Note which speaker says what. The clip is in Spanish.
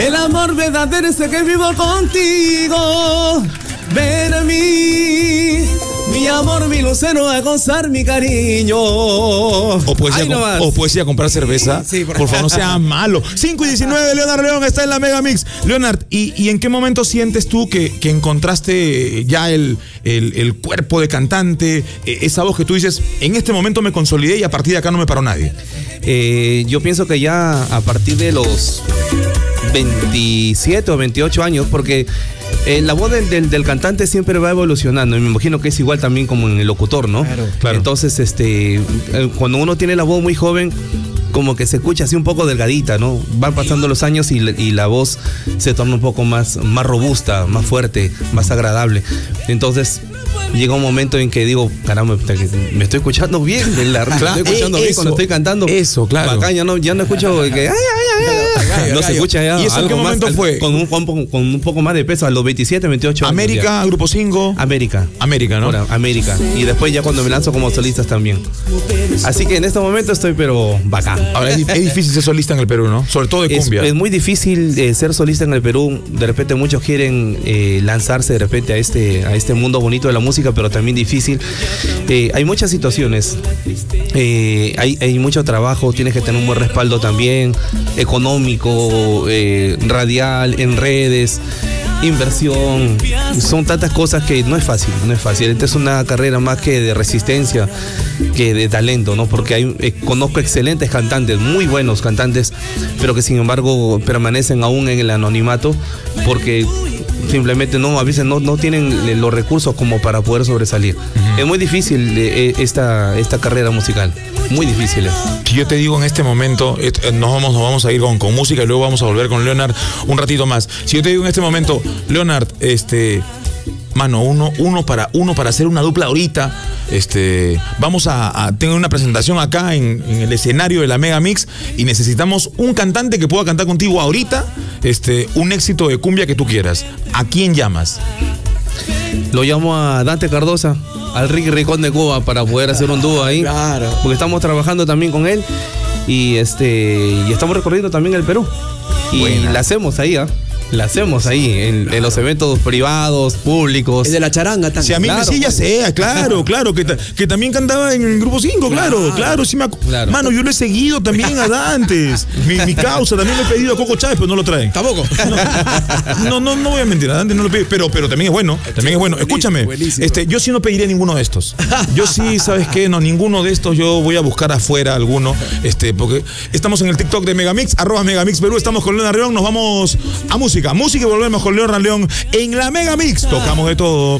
Speaker 1: El amor verdadero es el que vivo contigo. Ven a mí, mi amor, mi lucero, a gozar mi cariño.
Speaker 2: O poesía a comprar cerveza.
Speaker 1: Sí,
Speaker 2: por favor, no sea malo. 5:19, Leonard León está en la Mega Mix. Leonard, ¿y en qué momento sientes tú que encontraste ya el cuerpo de cantante, esa voz que tú dices, en este momento me consolidé y a partir de acá no me paró nadie?
Speaker 1: Yo pienso que ya a partir de los 27 o 28 años, porque la voz del cantante siempre va evolucionando, y me imagino que es igual también como en el locutor, ¿no?
Speaker 2: Claro.
Speaker 1: Entonces, cuando uno tiene la voz muy joven, como que se escucha así un poco delgadita, ¿no? Van pasando los años y la voz se torna un poco más robusta, más fuerte, más agradable. Entonces llega un momento en que digo, caramba, me estoy escuchando bien en la radio, estoy escuchando bien cuando estoy cantando.
Speaker 2: Eso, claro.
Speaker 1: Acá ya no escucho que no se escucha ya.
Speaker 2: ¿Y eso en qué momento fue?
Speaker 1: Con un poco más de peso, a los 27, 28 años.
Speaker 2: ¿América, Grupo 5?
Speaker 1: América, ¿no? Ahora, América. Y después ya cuando me lanzo como solistas también. Así que en este momento estoy pero bacán.
Speaker 2: Ahora, es difícil ser solista en el Perú, ¿no? Sobre todo de cumbia.
Speaker 1: Es muy difícil ser solista en el Perú. De repente muchos quieren lanzarse de repente a este mundo bonito de la música, pero también difícil. Hay muchas situaciones. Hay mucho trabajo. Tienes que tener un buen respaldo también, económico, radial, en redes, inversión. Son tantas cosas que no es fácil. Esta es una carrera más que de resistencia que de talento, ¿no? Porque conozco excelentes cantantes, muy buenos cantantes, pero que sin embargo permanecen aún en el anonimato porque simplemente a veces no tienen los recursos como para poder sobresalir. Es muy difícil esta carrera musical, muy difícil.
Speaker 2: Si yo te digo en este momento, nos vamos a ir con música y luego vamos a volver con Leonard un ratito más. Si yo te digo en este momento, Leonard, mano, uno para hacer una dupla ahorita, vamos a tener una presentación acá en el escenario de la Mega Mix y necesitamos un cantante que pueda cantar contigo ahorita, un éxito de cumbia que tú quieras. ¿A quién llamas?
Speaker 1: Lo llamo a Dante Cardosa, al Ricky Ricón de Cuba, para poder hacer un dúo ahí.
Speaker 3: Claro.
Speaker 1: Porque estamos trabajando también con él y estamos recorriendo también el Perú. Y
Speaker 2: Buena.
Speaker 1: la hacemos ahí, La hacemos ahí, en los eventos privados, públicos.
Speaker 3: Es de la charanga también.
Speaker 2: Si a mí
Speaker 1: Claro,
Speaker 2: me sea, claro, que también cantaba en el Grupo 5, claro, sí me
Speaker 1: Claro.
Speaker 2: Mano, yo lo he seguido también a Dantes. Mi causa, también le he pedido a Coco Chávez, pero no lo traen.
Speaker 3: Tampoco.
Speaker 2: No voy a mentir, a Dantes no lo pedí, pero también es bueno, Escúchame,
Speaker 3: buenísimo.
Speaker 2: Yo sí no pediría ninguno de estos. Yo sí, ¿sabes qué? No, ninguno de estos, yo voy a buscar afuera alguno, porque estamos en el TikTok de Megamix, @Megamix Perú, estamos con Leonard León, nos vamos a música y volvemos con Leonard León en la Mega Mix. Tocamos de todo.